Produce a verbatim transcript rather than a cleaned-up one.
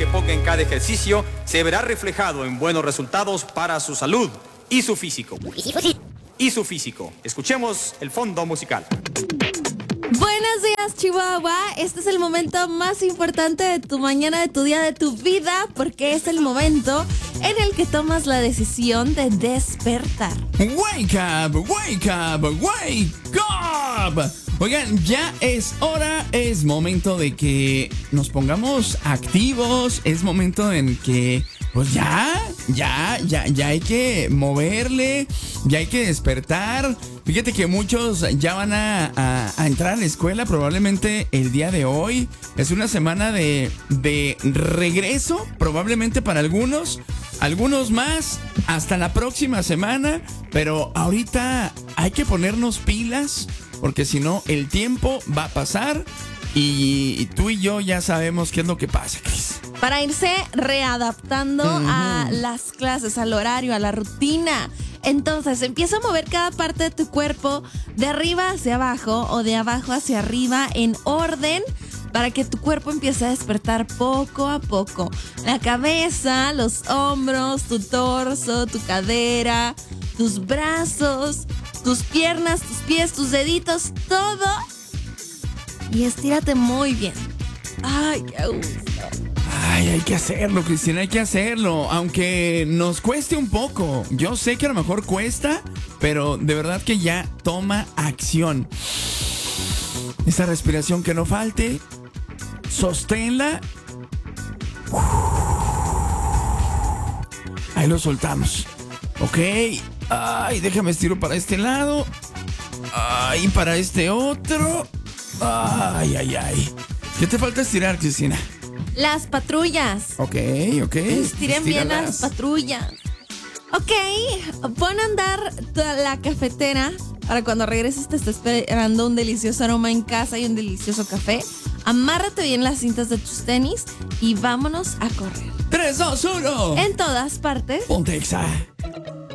ponga en cada ejercicio se verá reflejado en buenos resultados para su salud y su físico. Y su físico. Escuchemos el fondo musical. Buenos días, Chihuahua. Este es el momento más importante de tu mañana, de tu día, de tu vida, porque es el momento en el que tomas la decisión de despertar. Wake up, wake up, wake up. Oigan, ya es hora, es momento de que nos pongamos activos, es momento en que, pues ya, ya, ya, ya hay que moverle, ya hay que despertar. Fíjate que muchos ya van a, a, a entrar a la escuela probablemente el día de hoy. Es una semana de, de regreso, probablemente para algunos, algunos más, hasta la próxima semana. Pero ahorita hay que ponernos pilas, porque si no, el tiempo va a pasar y, y tú y yo ya sabemos qué es lo que pasa, Cris. Para irse readaptando uh-huh. a las clases, al horario, a la rutina. Entonces, empieza a mover cada parte de tu cuerpo de arriba hacia abajo o de abajo hacia arriba en orden para que tu cuerpo empiece a despertar poco a poco. La cabeza, los hombros, tu torso, tu cadera, tus brazos, tus piernas, tus pies, tus deditos, todo. Y estírate muy bien. Ay, qué gusto. Ay, hay que hacerlo, Cristina, hay que hacerlo. Aunque nos cueste un poco. Yo sé que a lo mejor cuesta, pero de verdad que ya toma acción. Esa respiración que no falte. Sosténla. Ahí lo soltamos. Ok. Ay, déjame estiro para este lado. Ay, para este otro. Ay, ay, ay. ¿Qué te falta estirar, Cristina? Las patrullas. Ok, ok. Estiren bien las patrullas. Ok, pon a andar toda la cafetera. Para cuando regreses te está esperando un delicioso aroma en casa y un delicioso café. Amárrate bien las cintas de tus tenis y vámonos a correr. tres, dos, uno. En todas partes. Ponte Exa.